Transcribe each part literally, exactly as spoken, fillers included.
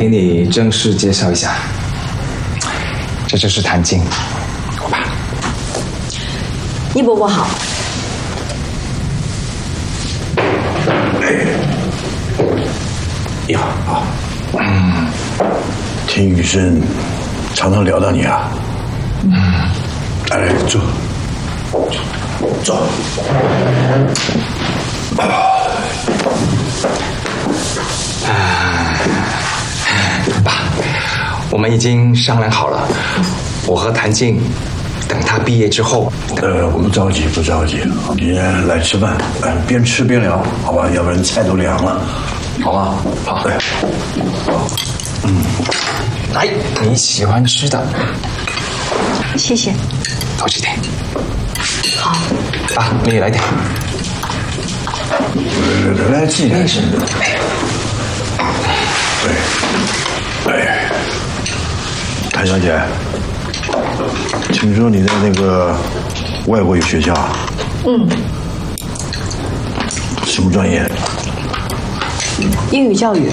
给你正式介绍一下，这就是谭静，我爸。 易伯伯好。 你好啊，嗯，听雨生常常聊到你啊，嗯，来来坐，坐。 啊，爸，我们已经商量好了，我和谭静等他毕业之后， 呃，我们着急不着急，你来吃饭，呃，边吃边聊，好吧？要不然菜都凉了，好吧？好，对，好， 嗯，来，你喜欢吃的， 谢谢， 多吃点。 好， 爸，你也来点。 来来，记点。对，哎，谭小姐，听说你在那个外国语学校？ 嗯。 什么专业？ 英语教育。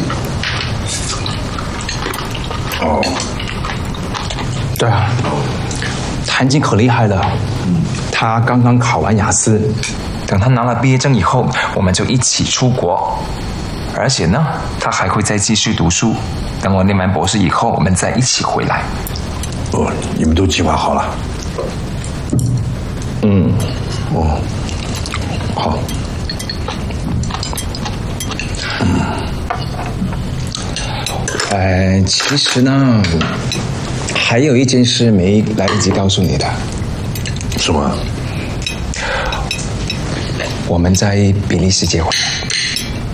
哦。 对啊，谭静可厉害了，他刚刚考完雅思，等他拿了毕业证以后，我们就一起出国。而且呢，他还会再继续读书。等我念完博士以后，我们再一起回来。 哦，你们都计划好了？ 嗯， 哦，好。 嗯，呃，其实呢，还有一件事没来得及告诉你的。 什么？ 我们在比利时结婚。